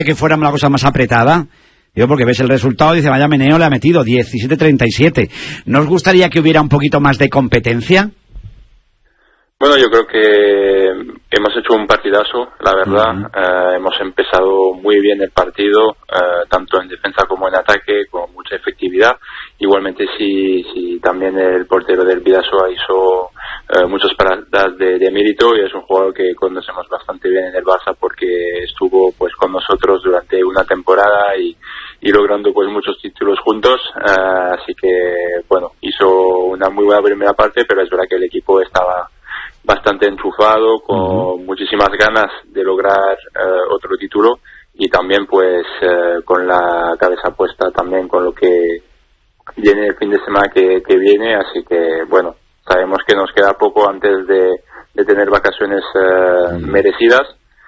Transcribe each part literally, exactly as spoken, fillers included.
que fuera la cosa más apretada. Yo porque ves el resultado, dice, vaya meneo le ha metido, diecisiete treinta y siete. ¿No os gustaría que hubiera un poquito más de competencia? Bueno, yo creo que hemos hecho un partidazo, la verdad. Uh-huh. Eh, hemos empezado muy bien el partido, eh, tanto en defensa como en ataque, con mucha efectividad. Igualmente, sí, sí también el portero del Bidasoa hizo eh, muchas paradas de, de mérito, y es un jugador que conocemos bastante bien en el Barça porque estuvo pues con nosotros durante una temporada y, y logrando pues muchos títulos juntos. Eh, así que, bueno, hizo una muy buena primera parte, pero es verdad que el equipo estaba bastante enchufado, con uh-huh. muchísimas ganas de lograr eh, otro título, y también pues eh, con la cabeza puesta también con lo que viene el fin de semana que, que viene. Así que bueno, sabemos que nos queda poco antes de, de tener vacaciones eh, uh-huh. merecidas,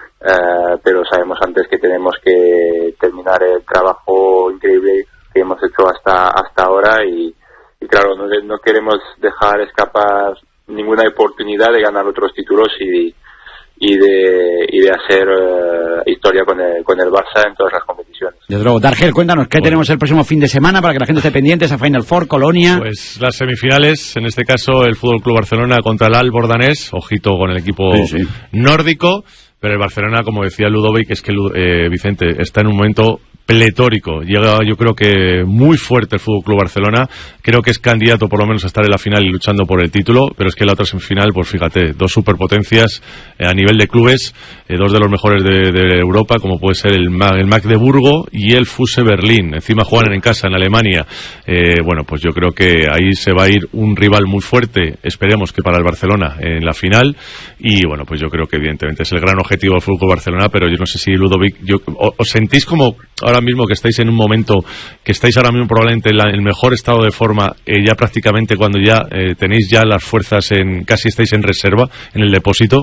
eh, pero sabemos antes que tenemos que terminar el trabajo increíble que hemos hecho hasta hasta ahora, y, y claro, no, no queremos dejar escapar ninguna oportunidad de ganar otros títulos y, y de y de hacer uh, historia con el, con el Barça en todas las competiciones. Desde luego. Dargel, cuéntanos, ¿qué bueno. tenemos el próximo fin de semana para que la gente esté pendiente? Esa Final Four, Colonia. Pues las semifinales, en este caso el Fútbol Club Barcelona contra el Al Bordanés, ojito con el equipo sí, sí. nórdico, pero el Barcelona, como decía Ludovic, es que eh, Vicente está en un momento pletórico, llega yo creo que muy fuerte el Fútbol Club Barcelona, creo que es candidato por lo menos a estar en la final y luchando por el título, pero es que la otra semifinal, pues fíjate, dos superpotencias eh, a nivel de clubes, eh, dos de los mejores de, de Europa, como puede ser el, el Magdeburgo y el Fuse Berlín, encima juegan en casa en Alemania. Eh, bueno, pues yo creo que ahí se va a ir un rival muy fuerte, esperemos que para el Barcelona en la final, y bueno, pues yo creo que evidentemente es el gran objetivo del Fútbol Club Barcelona, pero yo no sé si Ludovic, yo, o, os sentís como ahora mismo que estáis en un momento, que estáis ahora mismo probablemente en la, el mejor estado de forma, eh, ya prácticamente cuando ya eh, tenéis ya las fuerzas, en casi estáis en reserva, en el depósito?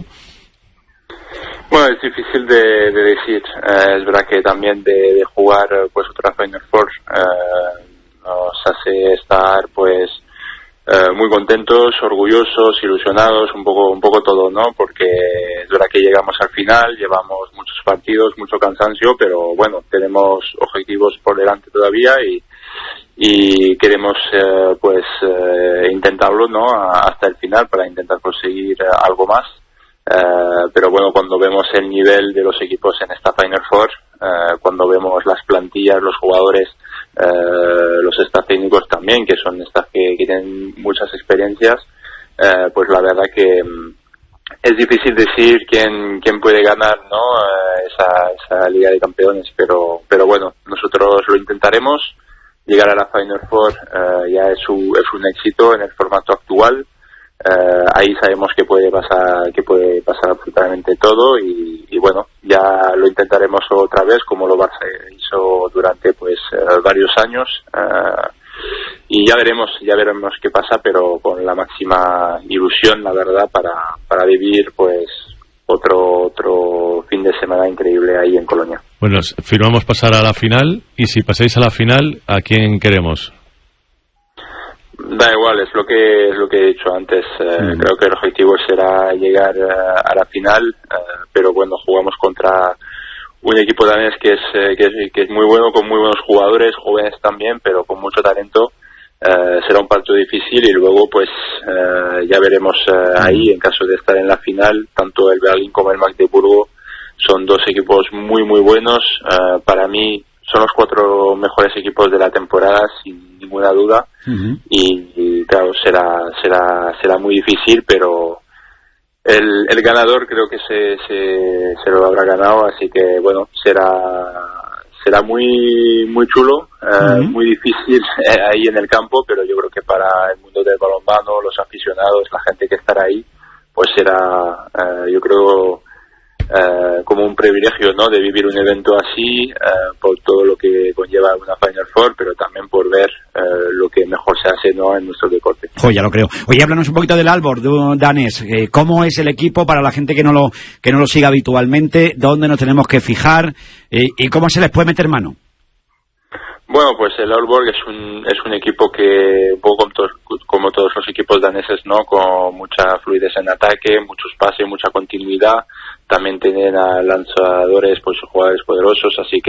Bueno, es difícil de, de decir. Eh, es verdad que también de, de jugar pues otra Final Four eh, nos hace estar pues eh, muy contentos, orgullosos, ilusionados, un poco un poco todo, ¿no? Porque es verdad que llegamos al final, llevamos muchos partidos, mucho cansancio, pero bueno, tenemos objetivos por delante todavía y y queremos eh, pues eh, intentarlo, ¿no? Hasta el final para intentar conseguir eh, algo más. Eh, pero bueno, cuando vemos el nivel de los equipos en esta Final Four, eh, cuando vemos las plantillas, los jugadores, eh, los staff técnicos también, que son staff que, que tienen muchas experiencias, eh, pues la verdad que mm, es difícil decir quién quién puede ganar, ¿no? Eh, esa esa Liga de Campeones, pero pero bueno, nosotros lo intentaremos. Llegar a la Final Four eh, ya es un, es un éxito en el formato actual. Eh, ahí sabemos que puede pasar que puede pasar absolutamente todo, y, y bueno, ya lo intentaremos otra vez como lo Barça hizo durante pues eh, varios años, eh, y ya veremos ya veremos qué pasa, pero con la máxima ilusión, la verdad, para para vivir pues otro otro fin de semana increíble ahí en Colonia. Bueno, firmamos pasar a la final, y si pasáis a la final, ¿a quién queremos? Da igual, es lo que es lo que he dicho antes. Eh, mm. Creo que el objetivo será llegar uh, a la final, uh, pero bueno, jugamos contra un equipo danés que es, eh, que es que es muy bueno, con muy buenos jugadores, jóvenes también, pero con mucho talento. Uh, será un partido difícil, y luego pues uh, ya veremos uh, ahí, en caso de estar en la final, tanto el Berlín como el Magdeburgo son dos equipos muy muy buenos. Uh, para mí son los cuatro mejores equipos de la temporada, sin ninguna duda. Uh-huh. y, y claro, será será será muy difícil, pero el, el ganador creo que se, se se lo habrá ganado, así que bueno, será será muy muy chulo, uh-huh. eh, muy difícil eh, ahí en el campo, pero yo creo que para el mundo del balonmano, los aficionados, la gente que estará ahí, pues será eh, yo creo Uh, como un privilegio, ¿no?, de vivir un evento así, uh, por todo lo que conlleva una Final Four, pero también por ver uh, lo que mejor se hace, ¿no?, en nuestro deporte. Oh, ya lo creo. Oye, háblanos un poquito del Albor, danés. Eh, ¿Cómo es el equipo para la gente que no lo que no lo siga habitualmente? ¿Dónde nos tenemos que fijar? Eh, ¿Y cómo se les puede meter mano? Bueno, pues el Aalborg es un es un equipo que, un poco como todos, como todos los equipos daneses, ¿no? Con mucha fluidez en ataque, muchos pases, mucha continuidad. También tienen a lanzadores, pues jugadores poderosos, así que